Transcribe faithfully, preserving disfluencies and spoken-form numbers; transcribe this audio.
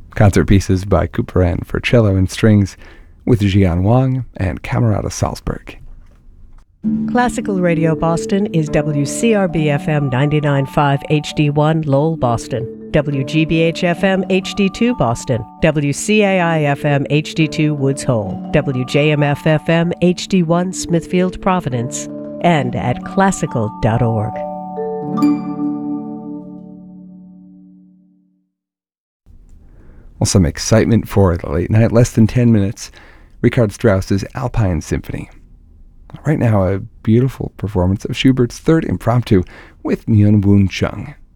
Concert pieces by Couperin for cello and strings with Jian Wang and Camerata Salzburg. Classical Radio Boston is W C R B F M ninety-nine point five H D one Lowell, Boston, W G B H F M H D two Boston, W C A I F M H D two Woods Hole, W J M F F M H D one Smithfield, Providence, and at classical dot org. Well, some excitement for the late night, less than ten minutes, Richard Strauss's Alpine Symphony. Right now, a beautiful performance of Schubert's Third Impromptu with Myung Woo Chung.